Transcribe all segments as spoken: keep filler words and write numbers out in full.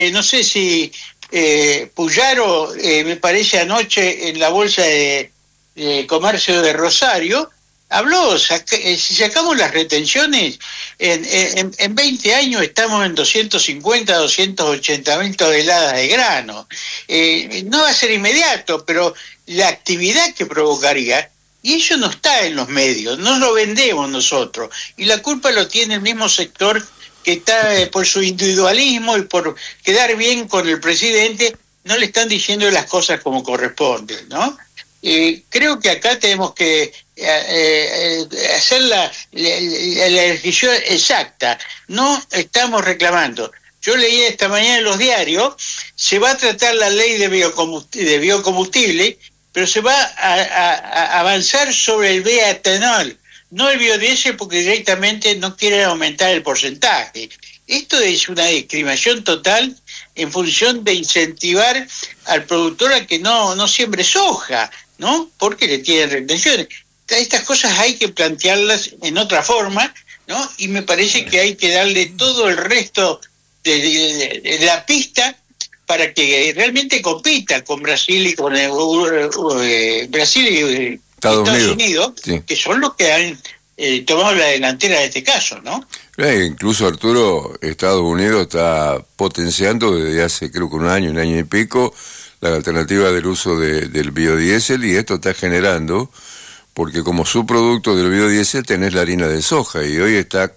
Eh, no sé si eh, Puyaro, eh, me parece anoche en la Bolsa de, de Comercio de Rosario, habló, saca, eh, si sacamos las retenciones, en, en, en veinte años estamos en doscientos cincuenta, doscientos ochenta mil toneladas de grano. Eh, no va a ser inmediato, pero la actividad que provocaría, y eso no está en los medios, no lo vendemos nosotros, y la culpa lo tiene el mismo sector que está eh, por su individualismo y por quedar bien con el presidente, no le están diciendo las cosas como corresponden, ¿no? Eh, creo que acá tenemos que eh, eh, hacer la, la, la decisión exacta. No estamos reclamando. Yo leí esta mañana en los diarios, se va a tratar la ley de biocombustible, de biocombustible pero se va a, a, a avanzar sobre el bioetanol, no el biodiesel, porque directamente no quieren aumentar el porcentaje. Esto es una discriminación total en función de incentivar al productor a que no, no siembre soja, ¿no? Porque le tienen retenciones. Estas cosas hay que plantearlas en otra forma, ¿no? Y me parece que hay que darle todo el resto de, de, de la pista para que realmente compita con Brasil y con eh, uh, Brasil y uh, Estados, Estados Unidos, Unidos sí, que son los que han eh, tomado la delantera de este caso, ¿no? Eh, incluso, Arturo, Estados Unidos está potenciando desde hace creo que un año, un año y pico, la alternativa del uso de, del biodiesel, y esto está generando, porque como subproducto del biodiesel tenés la harina de soja, y hoy está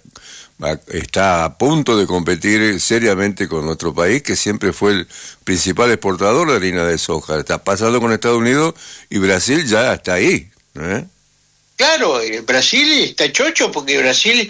está a punto de competir seriamente con nuestro país, que siempre fue el principal exportador de harina de soja. Está pasando con Estados Unidos y Brasil ya está ahí, ¿eh? Claro, Brasil está chocho porque Brasil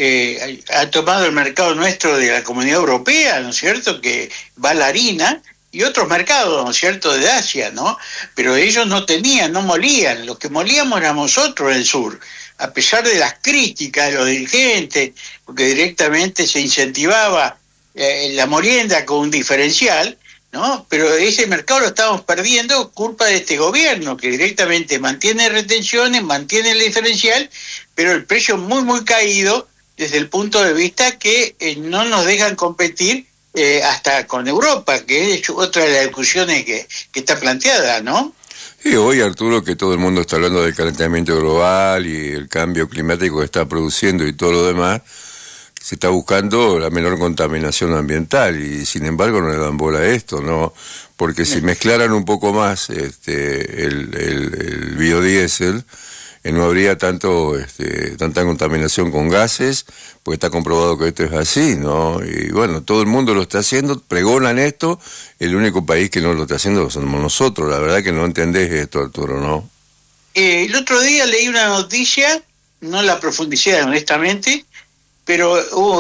eh, ha tomado el mercado nuestro de la Comunidad Europea, ¿no es cierto?, que va la harina, y otros mercados, ¿no es cierto?, de Asia, ¿no? Pero ellos no tenían, no molían, los que molíamos éramos nosotros en el sur, a pesar de las críticas de los dirigentes, porque directamente se incentivaba eh, la molienda con un diferencial, ¿no? Pero ese mercado lo estamos perdiendo culpa de este gobierno, que directamente mantiene retenciones, mantiene el diferencial, pero el precio muy, muy caído desde el punto de vista que eh, no nos dejan competir eh, hasta con Europa, que es otra de las discusiones que, que está planteada, ¿no? Y hoy, Arturo, que todo el mundo está hablando del calentamiento global y el cambio climático que está produciendo y todo lo demás, se está buscando la menor contaminación ambiental, y sin embargo no le dan bola a esto, ¿no? Porque si mezclaran un poco más este, el, el, el biodiesel, eh, no habría tanto este, tanta contaminación con gases, pues está comprobado que esto es así, ¿no? Y bueno, todo el mundo lo está haciendo, pregonan esto, el único país que no lo está haciendo somos nosotros. La verdad que no entendés esto, Arturo, ¿no? Eh, el otro día leí una noticia, no la profundicé honestamente, pero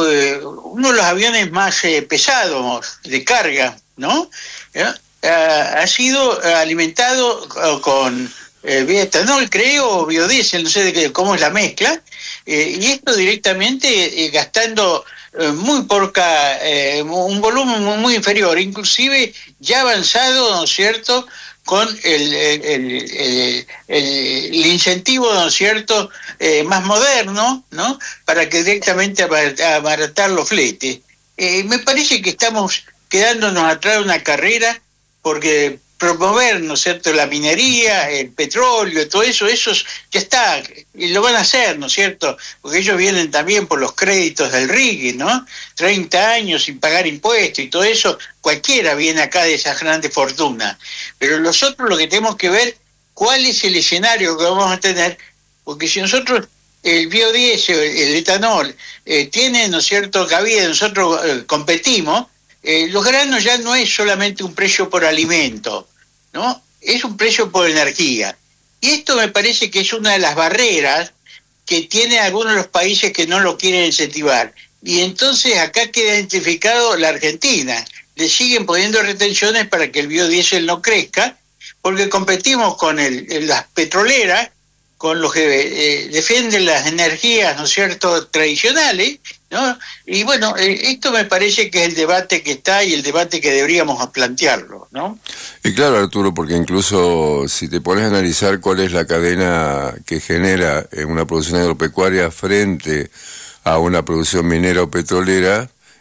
uh, uno de los aviones más eh, pesados de carga, ¿no? ¿Eh? Uh, ha sido alimentado uh, con eh, bioetanol, creo, o biodiesel, no sé de qué, cómo es la mezcla, eh, y esto directamente eh, gastando eh, muy poca, eh, un volumen muy, muy inferior, inclusive ya avanzado, ¿no es cierto?, con el, el, el, el, el, el incentivo, ¿no es cierto?, eh, más moderno, ¿no?, para que directamente abaratar los fletes. Eh, me parece que estamos quedándonos atrás de una carrera, porque promover, ¿no es cierto?, la minería, el petróleo, todo eso, eso ya está, y lo van a hacer, ¿no es cierto?, porque ellos vienen también por los créditos del R I G, ¿no?, treinta años sin pagar impuestos y todo eso, cualquiera viene acá de esas grandes fortunas, pero nosotros lo que tenemos que ver, cuál es el escenario que vamos a tener, porque si nosotros, el biodiesel, el etanol, eh, tiene, ¿no es cierto?, cabida, nosotros eh, competimos, eh, los granos ya no es solamente un precio por alimento, ¿no?, es un precio por energía. Y esto me parece que es una de las barreras que tienen algunos de los países que no lo quieren incentivar. Y entonces acá queda identificado la Argentina. Le siguen poniendo retenciones para que el biodiesel no crezca, porque competimos con el, las petroleras, con los que eh, defienden las energías, ¿no es cierto?, tradicionales, ¿no? Y bueno, eh, esto me parece que es el debate que está y el debate que deberíamos plantearlo, ¿no? Y claro, Arturo, porque incluso si te pones a analizar cuál es la cadena que genera una producción agropecuaria frente a una producción minera o petrolera,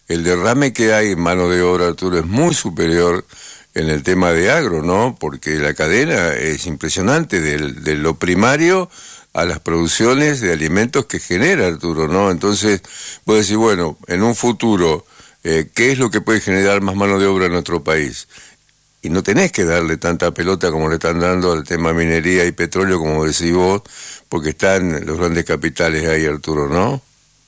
el derrame que hay en mano de obra, Arturo, es muy superior en el tema de agro, ¿no? Porque la cadena es impresionante, de, de lo primario a las producciones de alimentos que genera, Arturo, ¿no? Entonces, vos decís, bueno, en un futuro, eh, ¿qué es lo que puede generar más mano de obra en nuestro país? Y no tenés que darle tanta pelota como le están dando al tema minería y petróleo, como decís vos, porque están los grandes capitales ahí, Arturo, ¿no?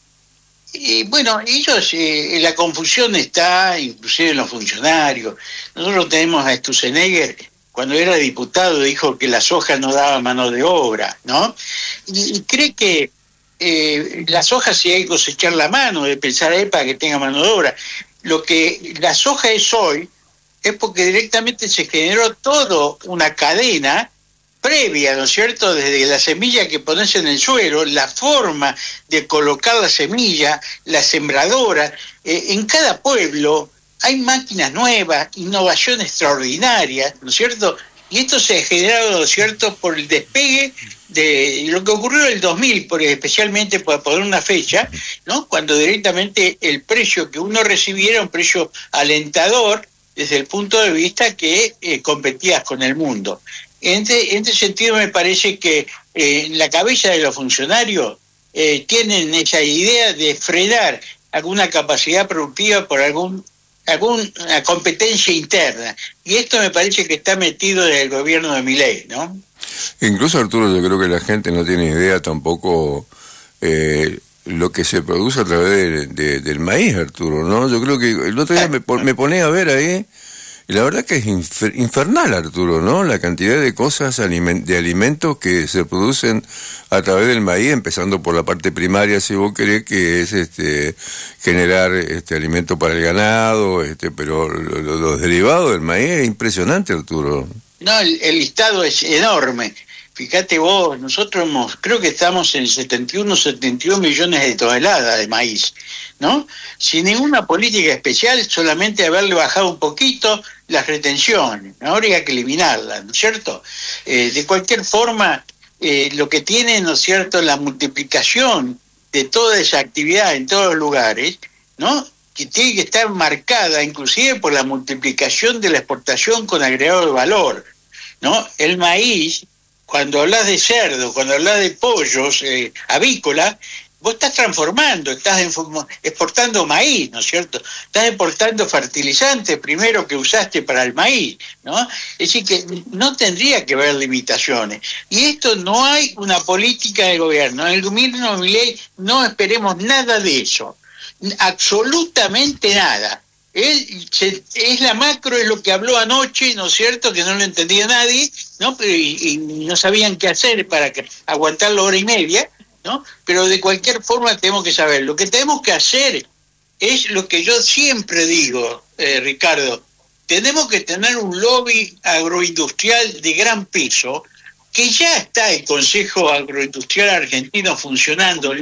Y bueno, ellos, eh, la confusión está inclusive en los funcionarios. Nosotros tenemos a Sturzenegger, cuando era diputado, dijo que la soja no daba mano de obra, ¿no? Y, y cree que eh, la soja sí hay que cosechar la mano, de pensar ahí para que tenga mano de obra. Lo que la soja es hoy es porque directamente se generó toda una cadena previa, ¿no es cierto?, desde la semilla que pones en el suelo, la forma de colocar la semilla, la sembradora. Eh, en cada pueblo hay máquinas nuevas, innovación extraordinaria, ¿no es cierto? Y esto se ha generado, ¿no es cierto?, por el despegue de lo que ocurrió en el dos mil, porque especialmente para poner una fecha, ¿no?, cuando directamente el precio que uno recibiera era un precio alentador desde el punto de vista que eh, competías con el mundo. En este, en este sentido me parece que eh, la cabeza de los funcionarios eh, tienen esa idea de frenar alguna capacidad productiva por algún alguna competencia interna. Y esto me parece que está metido en el gobierno de Milei, ¿no? Incluso, Arturo, yo creo que la gente no tiene idea tampoco eh, lo que se produce a través de, de, del maíz, Arturo, ¿no? Yo creo que el otro día me, me ponía a ver ahí. Y la verdad que es infer, infernal, Arturo, ¿no? La cantidad de cosas, aliment, de alimentos que se producen a través del maíz, empezando por la parte primaria, si vos querés, que es este generar este alimento para el ganado, este pero lo, lo, los derivados del maíz es impresionante, Arturo. No, el, el listado es enorme. Fíjate vos, nosotros hemos, creo que estamos en setenta y uno, setenta y dos millones de toneladas de maíz, ¿no? Sin ninguna política especial, solamente haberle bajado un poquito las retenciones. Ahora hay que eliminarlas, ¿no es cierto? Eh, de cualquier forma, eh, lo que tiene, ¿no es cierto?, la multiplicación de toda esa actividad en todos los lugares, ¿no?, que tiene que estar marcada inclusive por la multiplicación de la exportación con agregado de valor, ¿no? El maíz, cuando hablas de cerdo, cuando hablas de pollos eh, avícolas, vos estás transformando, estás exportando maíz, ¿no es cierto? Estás exportando fertilizantes primero que usaste para el maíz, ¿no? Es decir, que no tendría que haber limitaciones. Y esto no hay una política del gobierno. En el gobierno de Milei no esperemos nada de eso. Absolutamente nada. Él se, es la macro, es lo que habló anoche, ¿no es cierto?, que no lo entendía nadie, ¿no? Pero, y, y no sabían qué hacer para que, aguantar la hora y media, ¿no? Pero de cualquier forma tenemos que saber. Lo que tenemos que hacer es lo que yo siempre digo, eh, Ricardo, tenemos que tener un lobby agroindustrial de gran peso, que ya está el Consejo Agroindustrial Argentino funcionando,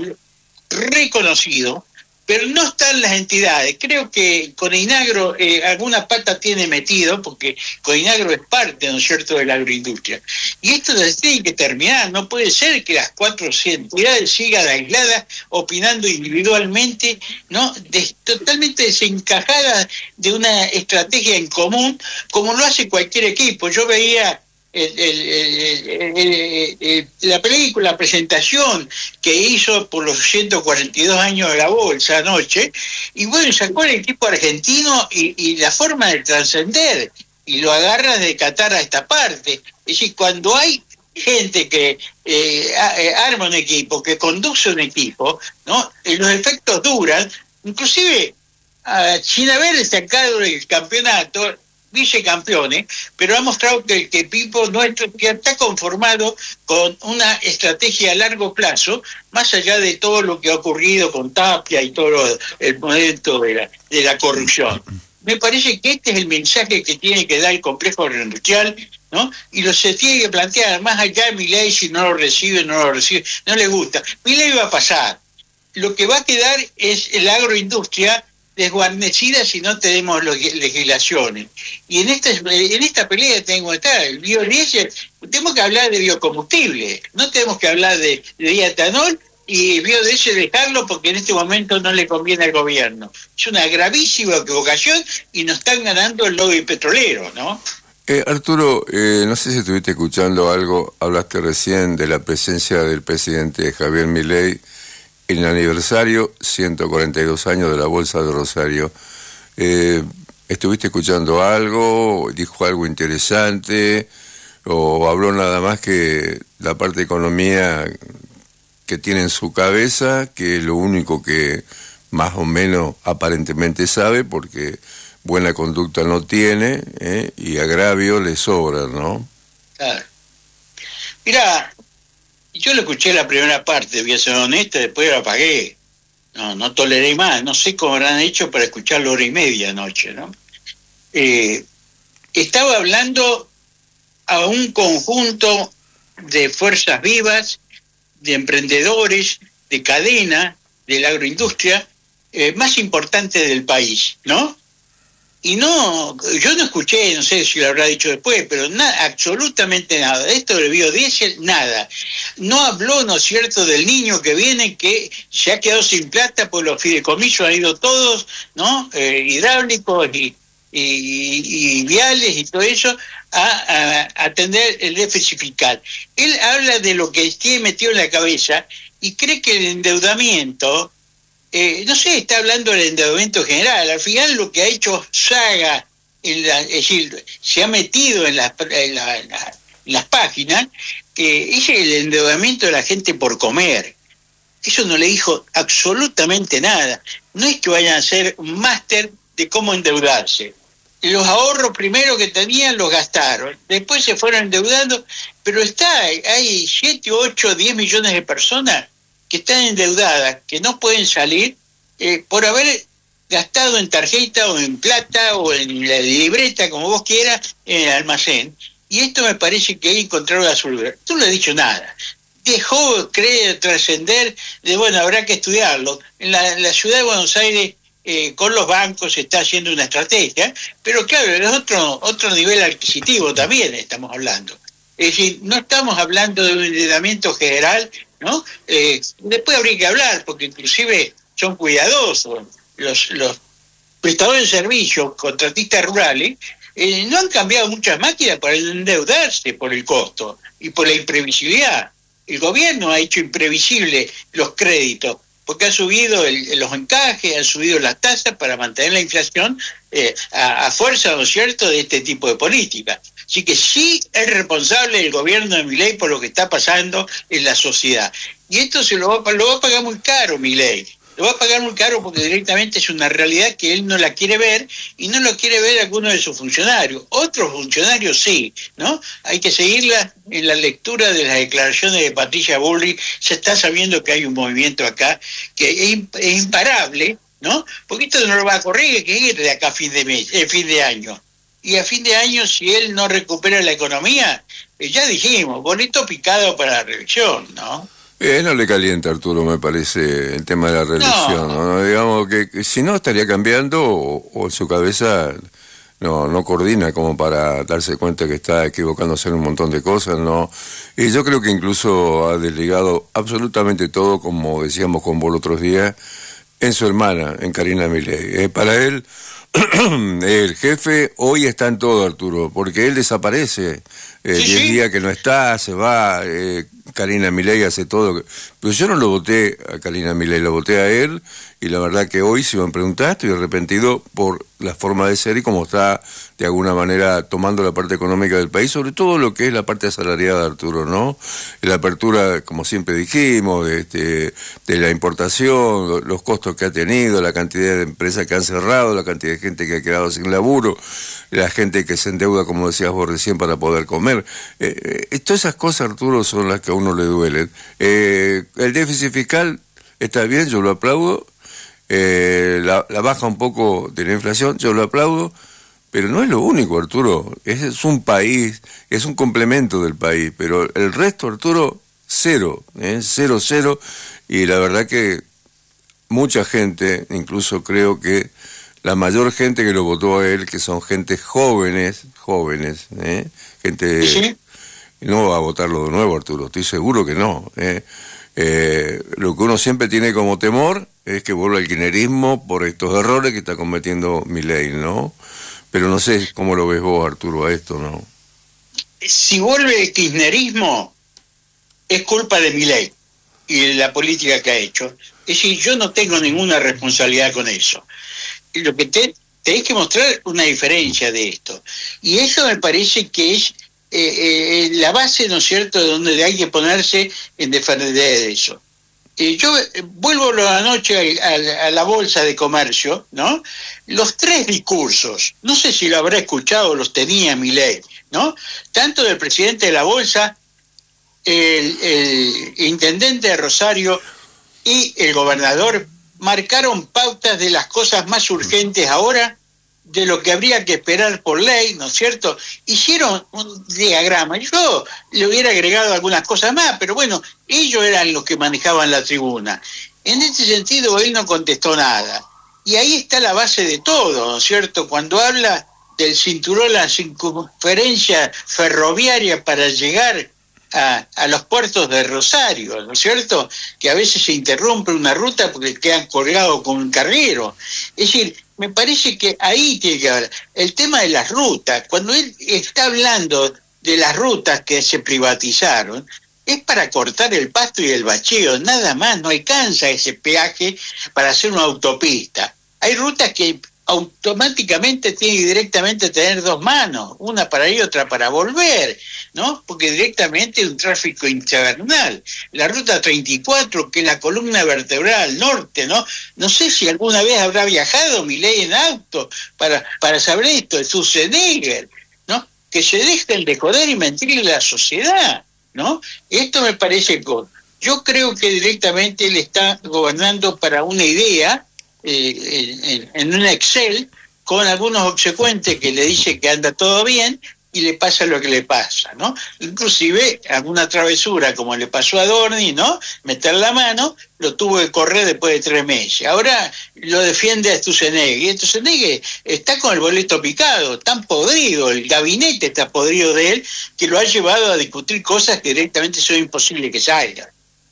reconocido, pero no están las entidades. Creo que Coinagro eh, alguna pata tiene metido, porque Coinagro es parte, ¿no es cierto?, de la agroindustria. Y esto se tiene que terminar. No puede ser que las cuatro entidades sigan aisladas, opinando individualmente, ¿no?, de, totalmente desencajadas de una estrategia en común, como lo hace cualquier equipo. Yo veía El, el, el, el, el, la película, la presentación que hizo por los ciento cuarenta y dos años de la bolsa anoche, y bueno, sacó el equipo argentino y, y la forma de trascender, y lo agarra de Qatar a esta parte. Es decir, cuando hay gente que eh, arma un equipo, que conduce un equipo, ¿no?, los efectos duran, inclusive uh, sin haber sacado el campeonato, vicecampeones, pero ha mostrado que el equipo nuestro que está conformado con una estrategia a largo plazo, más allá de todo lo que ha ocurrido con Tapia y todo lo, el momento de la, de la corrupción. Me parece que este es el mensaje que tiene que dar el complejo agroindustrial, ¿no? Y lo se tiene que plantear, más allá de Milei, si no lo recibe, no lo recibe, no le gusta. Milei va a pasar. Lo que va a quedar es la agroindustria desguarnecida si no tenemos legislaciones. Y en esta, en esta pelea tengo que estar. El biodiesel, tenemos que hablar de biocombustible, no tenemos que hablar de, de etanol y vio de ese dejarlo porque en este momento no le conviene al gobierno. Es una gravísima equivocación y nos están ganando el lobby petrolero, ¿no? Eh, Arturo, eh, no sé si estuviste escuchando algo, hablaste recién de la presencia del presidente Javier Milei en el aniversario ciento cuarenta y dos años de la Bolsa de Rosario. Eh, ¿Estuviste escuchando algo? ¿Dijo algo interesante? ¿O habló nada más que la parte de economía que tiene en su cabeza, que es lo único que más o menos aparentemente sabe, porque buena conducta no tiene, ¿eh? Y agravio le sobra, ¿no? Claro. Mirá, yo lo escuché la primera parte, voy a ser honesto, después lo apagué. No, no toleré más, no sé cómo habrán hecho para escucharlo hora y media anoche, ¿no? Eh, estaba hablando a un conjunto de fuerzas vivas, de emprendedores, de cadena, de la agroindustria, eh, más importante del país, ¿no? Y no, yo no escuché, no sé si lo habrá dicho después, pero nada, absolutamente nada. De esto del biodiesel, nada. No habló, ¿no es cierto?, del niño que viene, que se ha quedado sin plata, pues los fideicomisos han ido todos, ¿no?, eh, hidráulicos y, y, y viales y todo eso, a, a, a atender el déficit fiscal. Él habla de lo que tiene metido en la cabeza y cree que el endeudamiento... Eh, no sé, está hablando del endeudamiento general. Al final lo que ha hecho Saga, en la, es decir, se ha metido en las, en la, en la, en las páginas, que es el endeudamiento de la gente por comer. Eso no le dijo absolutamente nada. No es que vayan a hacer un máster de cómo endeudarse. Los ahorros primero que tenían los gastaron, después se fueron endeudando, pero está, hay siete, ocho, diez millones de personas que están endeudadas, que no pueden salir eh, por haber gastado en tarjeta o en plata o en la libreta, como vos quieras, en el almacén. Y esto me parece que hay encontrar la solución. Tú no has dicho nada. Dejó creer, trascender, de bueno, habrá que estudiarlo. En la, en la ciudad de Buenos Aires, eh, con los bancos se está haciendo una estrategia, pero claro, es otro, otro nivel adquisitivo también estamos hablando. Es decir, no estamos hablando de un endeudamiento general, ¿no? Eh, después habría que hablar, porque inclusive son cuidadosos los, los prestadores de servicios, contratistas rurales, eh, no han cambiado muchas máquinas para endeudarse por el costo y por la imprevisibilidad. El gobierno ha hecho imprevisible los créditos, porque ha subido el, los encajes, ha subido las tasas para mantener la inflación eh, a, a fuerza, ¿no es cierto?, de este tipo de políticas. Así que sí es responsable el gobierno de Milei por lo que está pasando en la sociedad. Y esto se lo va, lo va a pagar muy caro Milei. Lo va a pagar muy caro porque directamente es una realidad que él no la quiere ver y no lo quiere ver alguno de sus funcionarios. Otros funcionarios sí, ¿no? Hay que seguirla en la lectura de las declaraciones de Patricia Bullrich. Se está sabiendo que hay un movimiento acá que es, es imparable, ¿no? Porque esto no lo va a correr, hay que ir de acá a fin de mes, eh, fin de año. Y a fin de año, si él no recupera la economía, eh, ya dijimos, boleto picado para la reelección, ¿no? Eh, no le calienta, Arturo, me parece, el tema de la reelección, ¿no? ¿no? Digamos que, que si no estaría cambiando o, o en su cabeza no no coordina como para darse cuenta que está equivocándose en un montón de cosas, ¿no? Y yo creo que incluso ha desligado absolutamente todo, como decíamos con vos otros días, en su hermana, en Karina Milei. Eh, para él... el jefe hoy está en todo, Arturo, porque él desaparece, eh, sí, diez sí. días que no está, se va, eh, Karina Milei hace todo, pero yo no lo voté a Karina Milei, lo voté a él, y la verdad que hoy, si me preguntás, estoy arrepentido por la forma de ser y cómo está de alguna manera tomando la parte económica del país, sobre todo lo que es la parte asalariada, Arturo, ¿no? La apertura, como siempre dijimos, de, de, de la importación, los costos que ha tenido, la cantidad de empresas que han cerrado, la cantidad de gente que ha quedado sin laburo, la gente que se endeuda, como decías vos recién, para poder comer. Eh, eh, todas esas cosas, Arturo, son las que a uno le duelen. Eh, el déficit fiscal está bien, yo lo aplaudo. Eh, la, la baja un poco de la inflación, yo lo aplaudo, pero no es lo único, Arturo. Es, es un país, es un complemento del país, pero el resto, Arturo, cero, ¿eh? cero, cero, y la verdad que mucha gente, incluso creo que la mayor gente que lo votó a él, que son gente jóvenes, jóvenes, ¿eh? gente... ¿Sí? No va a votarlo de nuevo, Arturo, estoy seguro que no, ¿eh? Eh, lo que uno siempre tiene como temor es que vuelva el kirchnerismo por estos errores que está cometiendo Milei, ¿no? Pero no sé cómo lo ves vos, Arturo, a esto, ¿no? Si vuelve el kirchnerismo, es culpa de Milei y de la política que ha hecho. Es decir, yo no tengo ninguna responsabilidad con eso. Lo que te, tenés que mostrar una diferencia de esto. Y eso me parece que es eh, eh, la base, ¿no es cierto?, de donde hay que ponerse en defender de eso. Eh, yo eh, vuelvo la noche a, a, a la Bolsa de Comercio, ¿no? Los tres discursos, no sé si lo habrá escuchado, los tenía Milei, ¿no? Tanto del presidente de la Bolsa, el, el intendente de Rosario y el gobernador marcaron pautas de las cosas más urgentes ahora, de lo que habría que esperar por ley, ¿no es cierto? Hicieron un diagrama. Yo le hubiera agregado algunas cosas más, pero bueno, ellos eran los que manejaban la tribuna. En este sentido, él no contestó nada. Y ahí está la base de todo, ¿no es cierto? Cuando habla del cinturón, la circunferencia ferroviaria para llegar A, a los puertos de Rosario, ¿no es cierto? Que a veces se interrumpe una ruta porque quedan colgados con un carguero. Es decir, me parece que ahí tiene que haber el tema de las rutas. Cuando él está hablando de las rutas que se privatizaron, es para cortar el pasto y el bacheo, nada más. No alcanza ese peaje para hacer una autopista. Hay rutas que automáticamente tiene que directamente tener dos manos, una para ir y otra para volver, ¿no? Porque directamente es un tráfico infernal. La ruta treinta y cuatro, que es la columna vertebral norte, ¿no? No sé si alguna vez habrá viajado Milei en auto para, para saber esto, de Schwarzenegger, ¿no? Que se dejen de joder y mentirle a la sociedad, ¿no? Esto me parece... Yo creo que directamente él está gobernando para una idea, Eh, en, en un Excel, con algunos obsecuentes que le dice que anda todo bien y le pasa lo que le pasa, ¿no? Inclusive alguna travesura, como le pasó a Dorni, ¿no? Meter la mano, lo tuvo que correr después de tres meses. Ahora lo defiende a Schwarzenegger, y Schwarzenegger está con el boleto picado, tan podrido, el gabinete está podrido de él, que lo ha llevado a discutir cosas que directamente son imposibles que salgan.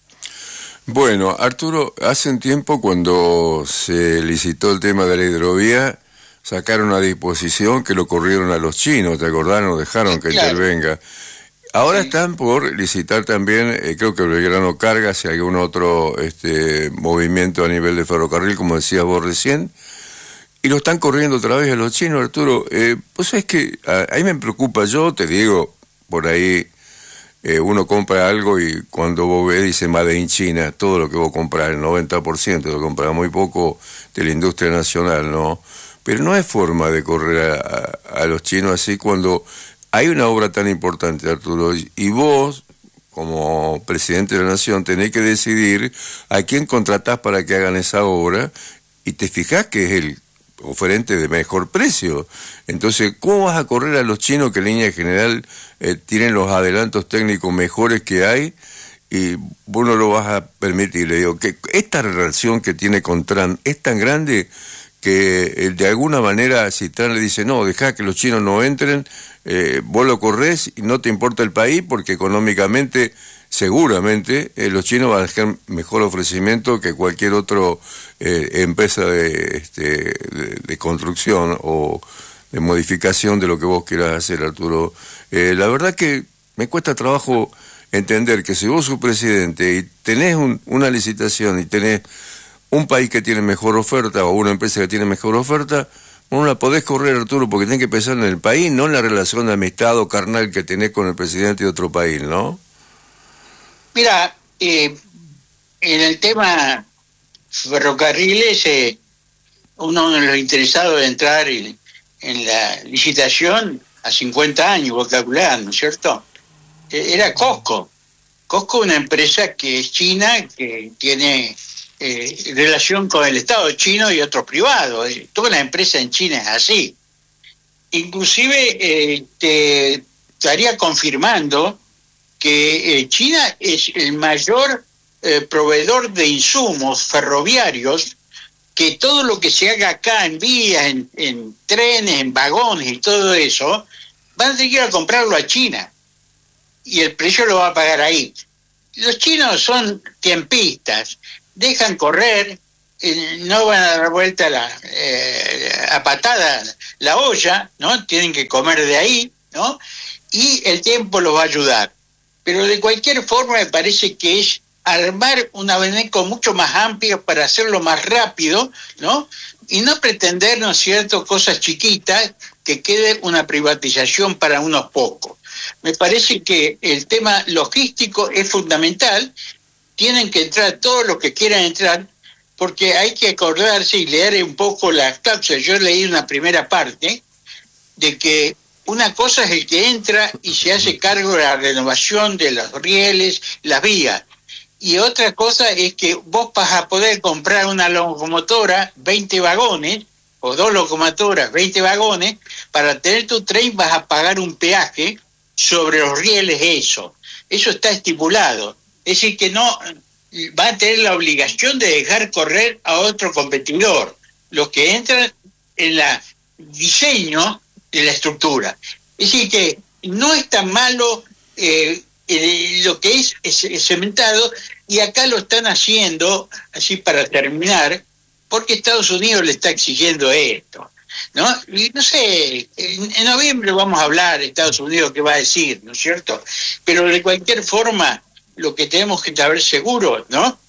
Bueno, Arturo, hace un tiempo cuando se licitó el tema de la hidrovía, sacaron a disposición que lo corrieron a los chinos, ¿te acordás? No dejaron que claro. intervenga. Ahora sí. Están por licitar también, eh, creo que Belgrano Cargas y algún otro este, movimiento a nivel de ferrocarril, como decías vos recién, y lo están corriendo otra vez a los chinos, Arturo. Eh, pues es que a, ahí me preocupa, yo te digo, por ahí... Eh, uno compra algo y cuando vos ves dice Made in China, todo lo que vos compras, el noventa por ciento lo compras, muy poco de la industria nacional, ¿no? Pero no hay forma de correr a, a, a los chinos así cuando hay una obra tan importante, Arturo, y vos, como presidente de la nación, tenés que decidir a quién contratás para que hagan esa obra y te fijás que es el oferente de mejor precio. Entonces, ¿cómo vas a correr a los chinos que en línea general eh, tienen los adelantos técnicos mejores que hay y vos no lo vas a permitir? Le digo que esta relación que tiene con Trump es tan grande que eh, de alguna manera si Trump le dice no, dejá que los chinos no entren, eh, vos lo corres y no te importa el país porque económicamente seguramente eh, los chinos van a dejar mejor ofrecimiento que cualquier otro eh, empresa de, este, de, de construcción o de modificación de lo que vos quieras hacer, Arturo. Eh, la verdad que me cuesta trabajo entender que si vos sos presidente y tenés un, una licitación y tenés un país que tiene mejor oferta o una empresa que tiene mejor oferta, no la podés correr, Arturo, porque tenés que pensar en el país, no en la relación de amistad o carnal que tenés con el presidente de otro país, ¿no? Mira, eh, en el tema ferrocarriles, eh, uno de los interesados de entrar en, en la licitación a cincuenta años, vos calculás, ¿no es cierto? Eh, era Cosco. Cosco es una empresa que es china, que tiene eh, relación con el Estado chino y otros privados. Eh, toda la empresa en China es así. Inclusive eh, te estaría confirmando que eh, China es el mayor eh, proveedor de insumos ferroviarios, que todo lo que se haga acá en vías, en, en trenes, en vagones y todo eso, van a tener que ir a comprarlo a China y el precio lo va a pagar ahí. los chinos son tiempistas, dejan correr, eh, no van a dar vuelta la, eh, a patada la olla, ¿no? Tienen que comer de ahí, ¿no? Y el tiempo los va a ayudar. Pero de cualquier forma me parece que es armar un abanico mucho más amplio para hacerlo más rápido, ¿no? Y no pretender, ¿no es cierto?, cosas chiquitas, que quede una privatización para unos pocos. Me parece que el tema logístico es fundamental, tienen que entrar todos los que quieran entrar, porque hay que acordarse y leer un poco las cápsulas. Yo leí una primera parte de que una cosa es el que entra y se hace cargo de la renovación de los rieles, las vías, y otra cosa es que vos vas a poder comprar una locomotora, veinte vagones, o dos locomotoras, veinte vagones, para tener tu tren vas a pagar un peaje sobre los rieles, eso. Eso está estipulado. Es decir, que no va a tener la obligación de dejar correr a otro competidor, los que entran en el diseño de la estructura. Es decir, que no es tan malo eh, eh, lo que es, es, es cementado, y acá lo están haciendo, así para terminar, porque Estados Unidos le está exigiendo esto, ¿no? Y no sé, en, en noviembre vamos a hablar de Estados Unidos qué va a decir, ¿no es cierto? Pero de cualquier forma, lo que tenemos que saber seguro, ¿no?,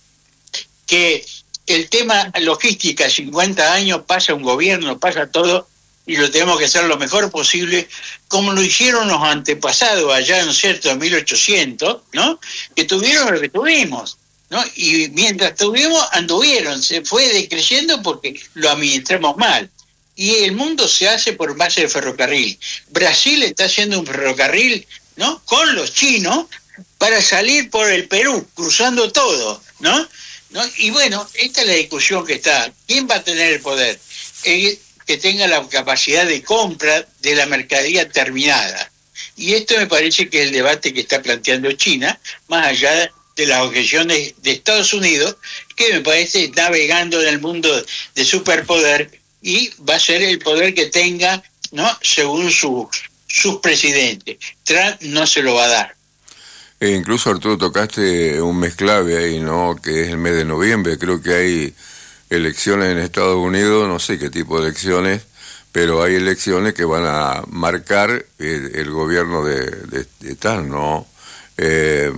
que el tema logística, cincuenta años, pasa un gobierno, pasa todo, y lo tenemos que hacer lo mejor posible, como lo hicieron los antepasados allá, ¿no es cierto?, en mil ochocientos, ¿no?, que tuvieron lo que tuvimos, ¿no? Y mientras tuvimos, anduvieron, se fue decreciendo porque lo administramos mal. Y el mundo se hace por base de ferrocarril. Brasil está haciendo un ferrocarril, ¿no?, con los chinos, para salir por el Perú, cruzando todo, ¿no? ¿No? Y bueno, esta es la discusión que está. ¿Quién va a tener el poder? El que tenga la capacidad de compra de la mercadería terminada. Y esto me parece que es el debate que está planteando China, más allá de las objeciones de Estados Unidos, que me parece navegando en el mundo de superpoder, y va a ser el poder que tenga, ¿no?, según sus, sus presidentes. Trump no se lo va a dar. E incluso, Arturo, tocaste un mes clave ahí, ¿no?, que es el mes de noviembre. Creo que hay elecciones en Estados Unidos, no sé qué tipo de elecciones, pero hay elecciones que van a marcar el, el gobierno de, de, de tal, ¿no? Eh,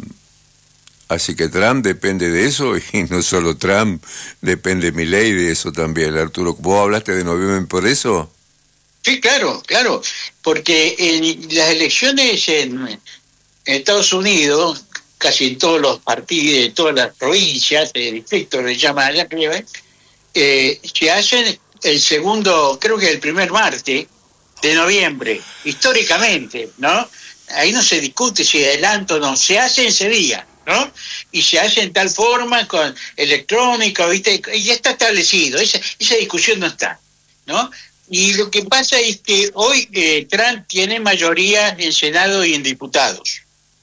así que Trump depende de eso, y no solo Trump, depende Milei de eso también. Arturo, ¿vos hablaste de noviembre por eso? Sí, claro, claro, porque en las elecciones en... en Estados Unidos, casi en todos los partidos, en todas las provincias, de distritos, le llaman allá, eh, se hacen el segundo, creo que el primer martes de noviembre, históricamente, ¿no? Ahí no se discute si adelanto o no, se hace ese día, ¿no? Y se hace en tal forma, con electrónica, ¿viste? Y ya está establecido, esa, esa discusión no está, ¿no? Y lo que pasa es que hoy eh, Trump tiene mayoría en Senado y en diputados.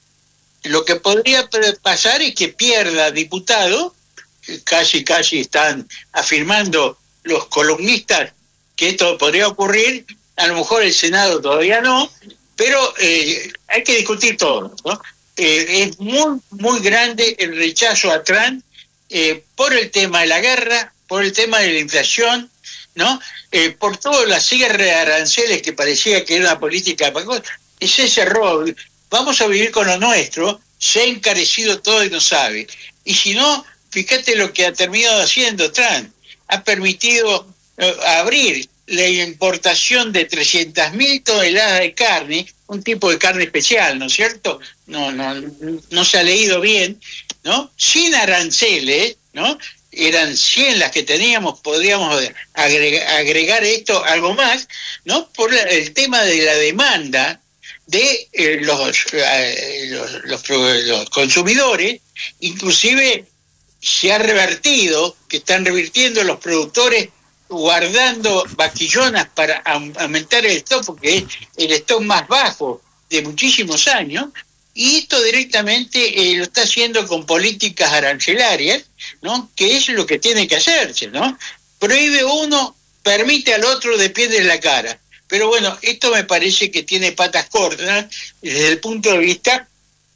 Lo que podría pasar es que pierda diputado, casi casi están afirmando los columnistas que esto podría ocurrir, a lo mejor el Senado todavía no, pero eh, hay que discutir todo, ¿no? Eh, es muy, muy grande el rechazo a Trump eh, por el tema de la guerra, por el tema de la inflación, ¿no? Eh, por toda la cierre de aranceles que parecía que era una política, es ese error. Vamos a vivir con lo nuestro, se ha encarecido todo y no sabe. Y si no, fíjate lo que ha terminado haciendo Trump. Ha permitido eh, abrir la importación de trescientas mil toneladas de carne, un tipo de carne especial, ¿no es cierto? No, no, no se ha leído bien, ¿no? Sin aranceles, ¿no? Eran cien las que teníamos, podríamos agregar, agregar esto, algo más, ¿no? Por el tema de la demanda de eh, los, eh, los, los, los consumidores. Inclusive se ha revertido, que están revirtiendo los productores, guardando vaquillonas para aumentar el stock, porque es el stock más bajo de muchísimos años, y esto directamente eh, lo está haciendo con políticas arancelarias, ¿no?, que es lo que tiene que hacerse, ¿no? Prohíbe uno, permite al otro, depende de la cara. Pero bueno, esto me parece que tiene patas cortas desde el punto de vista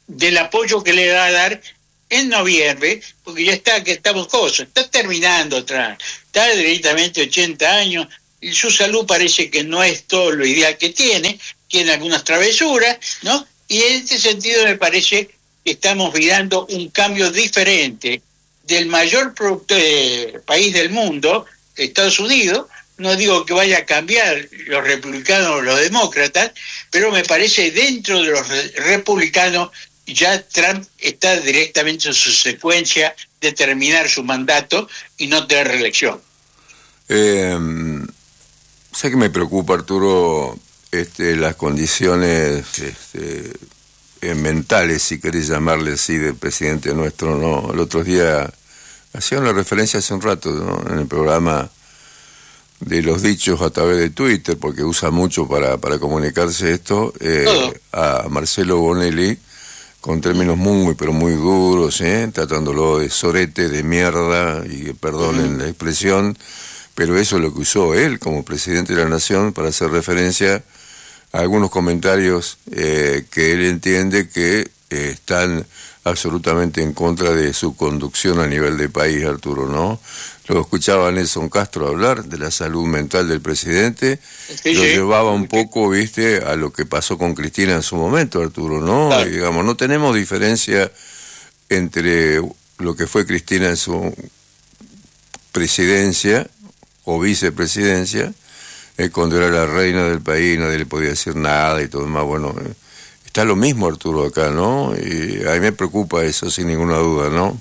del apoyo que le va a dar en noviembre, porque ya está, que estamos cosas, está terminando atrás, está directamente ochenta años, y su salud parece que no es todo lo ideal que tiene, tiene algunas travesuras, ¿no? Y en este sentido me parece que estamos mirando un cambio diferente del mayor productor, eh, país del mundo, Estados Unidos. No digo que vaya a cambiar los republicanos o los demócratas, pero me parece dentro de los republicanos ya Trump está directamente en su secuencia de terminar su mandato y no tener reelección. Eh, sé que me preocupa, Arturo, este, las condiciones este, eh, mentales, si querés llamarle así, del presidente nuestro, ¿no? El otro día hacía una referencia hace un rato, ¿no?, en el programa de los dichos a través de Twitter, porque usa mucho para, para comunicarse esto, eh, a Marcelo Bonelli, con términos muy, pero muy duros, ¿eh? tratándolo de sorete, de mierda, y perdonen uh-huh. la expresión, pero eso es lo que usó él como presidente de la Nación para hacer referencia a algunos comentarios eh, que él entiende que eh, están absolutamente en contra de su conducción a nivel de país, Arturo, ¿no? Lo escuchaba Nelson Castro hablar de la salud mental del presidente, sí, lo sí. llevaba un poco, viste, a lo que pasó con Cristina en su momento, Arturo, ¿no? Claro. Y, digamos, no tenemos diferencia entre lo que fue Cristina en su presidencia o vicepresidencia, eh, cuando era la reina del país, nadie le podía decir nada y todo más, bueno, eh, está lo mismo, Arturo, acá, ¿no? Y a mí me preocupa eso, sin ninguna duda, ¿no?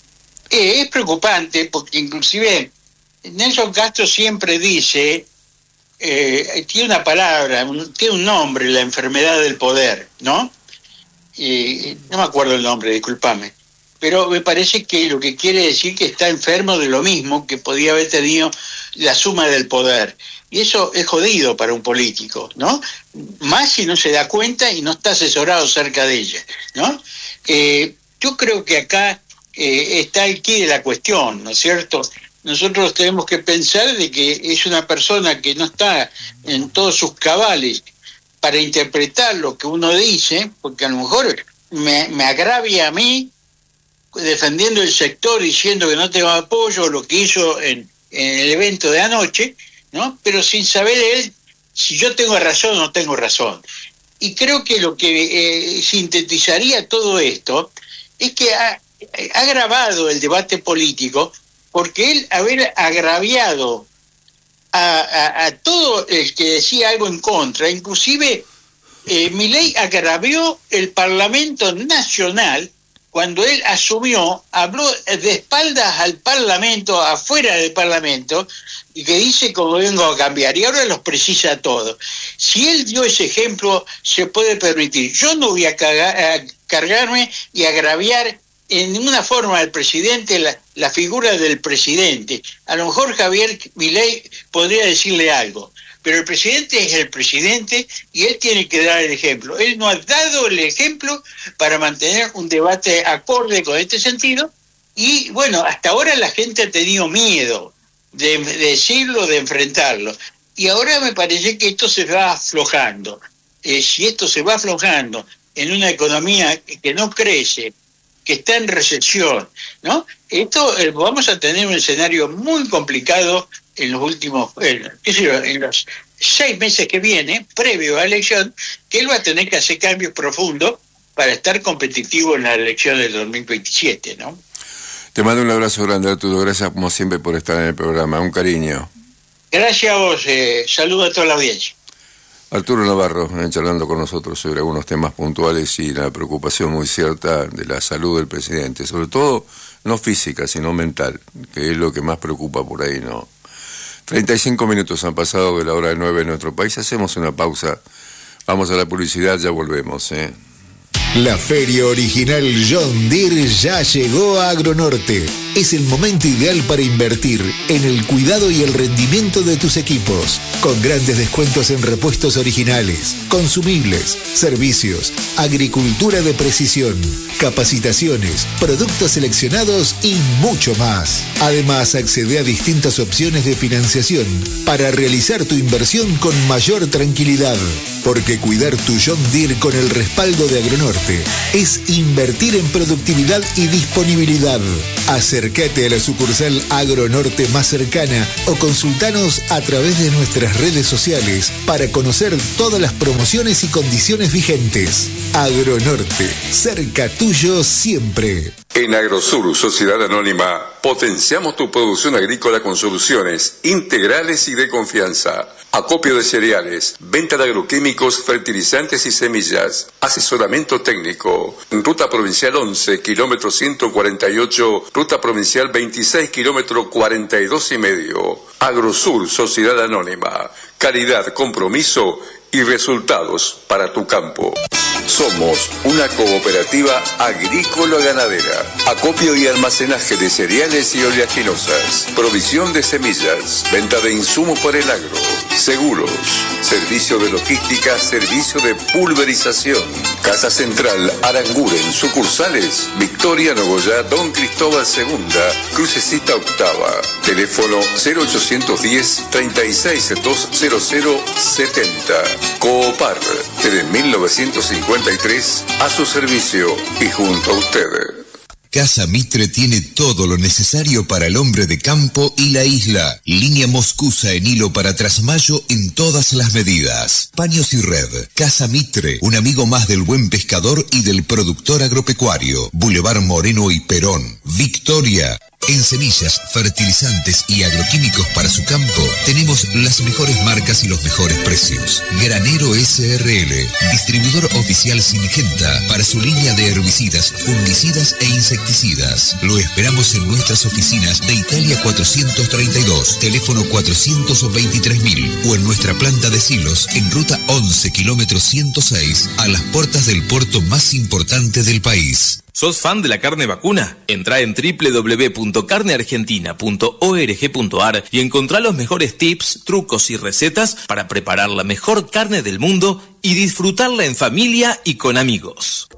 Eh, es preocupante porque inclusive Nelson Castro siempre dice, eh, tiene una palabra, un, tiene un nombre, la enfermedad del poder, ¿no? Eh, no me acuerdo el nombre, discúlpame, pero me parece que lo que quiere decir que está enfermo de lo mismo que podía haber tenido la suma del poder. Y eso es jodido para un político, ¿no? Más si no se da cuenta y no está asesorado cerca de ella, ¿no? Eh, yo creo que acá eh, está el quid de la cuestión, ¿no es cierto? Nosotros tenemos que pensar de que es una persona que no está en todos sus cabales para interpretar lo que uno dice, porque a lo mejor me, me agravia a mí defendiendo el sector, diciendo que no tengo apoyo, lo que hizo en, en el evento de anoche, ¿no? Pero sin saber él si yo tengo razón o no tengo razón. Y creo que lo que eh, sintetizaría todo esto es que ha, ha agravado el debate político, porque él haber agraviado a, a, a todo el que decía algo en contra, inclusive eh, Milei agravió el Parlamento Nacional. Cuando él asumió, habló de espaldas al Parlamento, afuera del Parlamento, y que dice como vengo a cambiar, y ahora los precisa a todos. Si él dio ese ejemplo, se puede permitir. Yo no voy a, cagar, a cargarme y agraviar en ninguna forma al presidente, la, la figura del presidente. A lo mejor Javier Milei podría decirle algo, pero el presidente es el presidente y él tiene que dar el ejemplo. Él no ha dado el ejemplo para mantener un debate acorde con este sentido y, bueno, hasta ahora la gente ha tenido miedo de, de decirlo, de enfrentarlo. Y ahora me parece que esto se va aflojando. Eh, si esto se va aflojando en una economía que no crece, que está en recesión, ¿no? Esto eh, vamos a tener un escenario muy complicado en los últimos, eh, qué sé yo, en los seis meses que viene, previo a la elección, que él va a tener que hacer cambios profundos para estar competitivo en la elección del dos mil veintisiete, ¿no? Te mando un abrazo grande, Arturo. Gracias como siempre por estar en el programa. Un cariño. Gracias a vos. Eh, saludo a toda la audiencia. Arturo Navarro, eh, charlando con nosotros sobre algunos temas puntuales y la preocupación muy cierta de la salud del presidente, sobre todo no física, sino mental, que es lo que más preocupa por ahí, ¿no? treinta y cinco minutos han pasado de la hora de nueve en nuestro país. Hacemos una pausa. Vamos a la publicidad, ya volvemos, ¿eh? La feria original John Deere ya llegó a Agronorte. es el momento ideal para invertir en el cuidado y el rendimiento de tus equipos, con grandes descuentos en repuestos originales, consumibles, servicios, agricultura de precisión, capacitaciones, productos seleccionados y mucho más. Además, accede a distintas opciones de financiación para realizar tu inversión con mayor tranquilidad, porque cuidar tu John Deere con el respaldo de Agronorte es invertir en productividad y disponibilidad. Acércate a la sucursal Agronorte más cercana o consultanos a través de nuestras redes sociales para conocer todas las promociones y condiciones vigentes. Agronorte, cerca tuyo siempre. En Agrosur, Sociedad Anónima, potenciamos tu producción agrícola con soluciones integrales y de confianza. Acopio de cereales, venta de agroquímicos, fertilizantes y semillas, asesoramiento técnico. Ruta Provincial once, kilómetro ciento cuarenta y ocho, Ruta Provincial veintiséis, kilómetro cuarenta y dos y medio. Agrosur, Sociedad Anónima. Calidad, compromiso y resultados para tu campo. Somos una cooperativa agrícola-ganadera. Acopio y almacenaje de cereales y oleaginosas. Provisión de semillas. Venta de insumos para el agro. Seguros. Servicio de logística. Servicio de pulverización. Casa Central Aranguren. Sucursales Victoria, Nogoyá, Don Cristóbal segunda, Crucecita octava. Teléfono cero ochocientos diez, treinta y seis, doscientos setenta. Coopar. Desde mil novecientos cincuenta y tres a su servicio y junto a usted. Casa Mitre tiene todo lo necesario para el hombre de campo y la isla. Línea Moscusa en hilo para trasmayo en todas las medidas. Paños y red. Casa Mitre, un amigo más del buen pescador y del productor agropecuario. Boulevard Moreno y Perón. Victoria. En semillas, fertilizantes y agroquímicos para su campo, tenemos las mejores marcas y los mejores precios. Granero S R L, distribuidor oficial Singenta para su línea de herbicidas, fungicidas e insecticidas. Lo esperamos en nuestras oficinas de Italia cuatrocientos treinta y dos, teléfono cuatrocientos veintitrés mil, o en nuestra planta de silos en ruta once, kilómetro ciento seis, a las puertas del puerto más importante del país. ¿Sos fan de la carne vacuna? Entrá en doble u doble u doble u punto carne argentina punto org punto ar y encontrá los mejores tips, trucos y recetas para preparar la mejor carne del mundo y disfrutarla en familia y con amigos.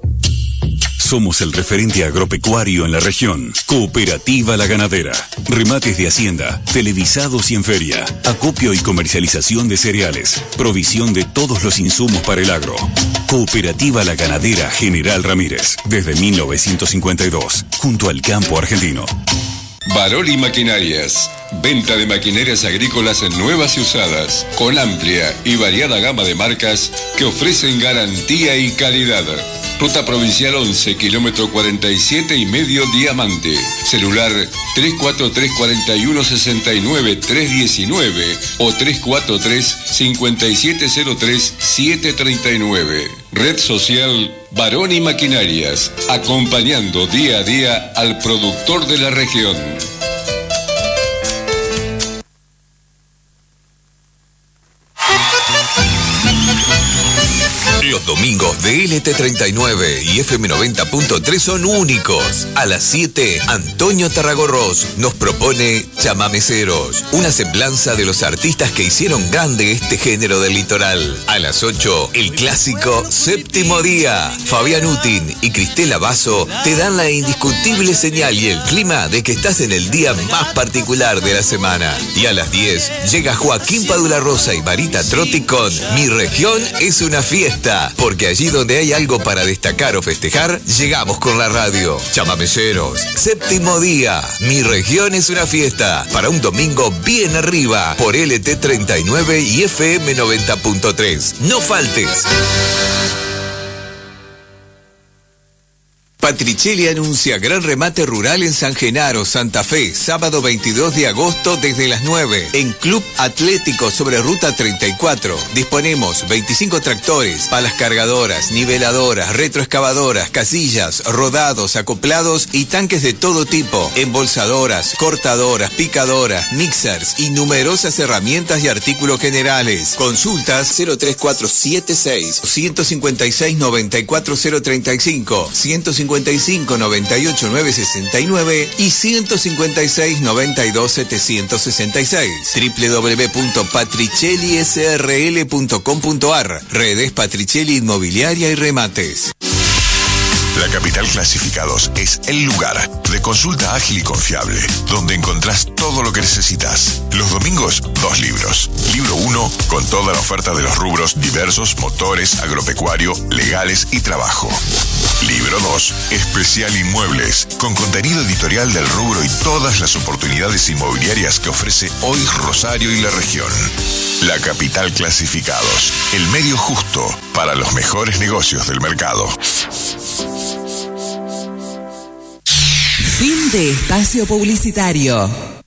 Somos el referente agropecuario en la región. Cooperativa La Ganadera. Remates de hacienda, televisados y en feria. Acopio y comercialización de cereales. Provisión de todos los insumos para el agro. Cooperativa La Ganadera General Ramírez. Desde mil novecientos cincuenta y dos. Junto al campo argentino. Baroli Maquinarias. Venta de maquinarias agrícolas nuevas y usadas, con amplia y variada gama de marcas que ofrecen garantía y calidad. Ruta Provincial once, kilómetro cuarenta y siete y medio Diamante. Celular tres cuatro tres, cuatro uno, seis nueve, tres uno nueve o tres cuatro tres, cinco siete cero tres, siete tres nueve. Red social Baroni Maquinarias, acompañando día a día al productor de la región. Los domingos de L T treinta y nueve y F M noventa punto tres son únicos. A las siete, Antonio Tarragorros nos propone Chamameceros, una semblanza de los artistas que hicieron grande este género del litoral. A las ocho, el clásico Séptimo Día. Fabián Utin y Cristela Basso te dan la indiscutible señal y el clima de que estás en el día más particular de la semana. Y a las diez, llega Joaquín Padula Rosa y Marita Trotti con Mi Región es una fiesta. Porque allí donde hay algo para destacar o festejar, llegamos con la radio. Chamameceros, Séptimo Día. Mi región es una fiesta. Para un domingo bien arriba. Por L T treinta y nueve y F M noventa punto tres. No faltes. Patricelli anuncia gran remate rural en San Genaro, Santa Fe, sábado veintidós de agosto desde las nueve, en Club Atlético sobre Ruta treinta y cuatro. Disponemos veinticinco tractores, palas cargadoras, niveladoras, retroexcavadoras, casillas, rodados, acoplados y tanques de todo tipo, embolsadoras, cortadoras, picadoras, mixers y numerosas herramientas y artículos generales. Consultas cero tres cuatro siete seis, uno cinco seis, nueve cuatro cero tres cinco, ciento cincuenta cincuenta y cinco, noventa y ocho, novecientos sesenta y nueve y ciento cincuenta y seis, noventa y dos, setecientos sesenta y seis. doble u doble u doble u punto patricelli s r l punto com punto a r. Redes Patricelli Inmobiliaria y Remates. La Capital Clasificados es el lugar de consulta ágil y confiable, donde encontrás todo lo que necesitas. Los domingos, dos libros. Libro uno, con toda la oferta de los rubros diversos, motores, agropecuario, legales y trabajo. Libro dos, especial inmuebles, con contenido editorial del rubro y todas las oportunidades inmobiliarias que ofrece hoy Rosario y la región. La Capital Clasificados, el medio justo para los mejores negocios del mercado. Fin de espacio publicitario.